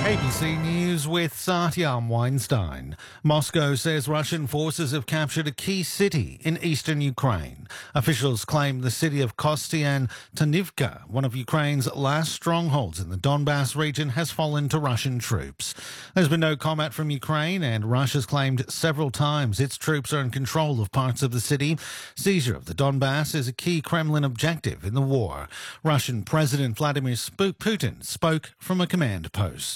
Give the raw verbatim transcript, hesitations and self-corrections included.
A B C News with Satyam Weinstein. Moscow says Russian forces have captured a key city in eastern Ukraine. Officials claim the city of Kostiantynivka, one of Ukraine's last strongholds in the Donbass region, has fallen to Russian troops. There's been no comment from Ukraine, and Russia's claimed several times its troops are in control of parts of the city. Seizure of the Donbass is a key Kremlin objective in the war. Russian President Vladimir Putin spoke from a command post.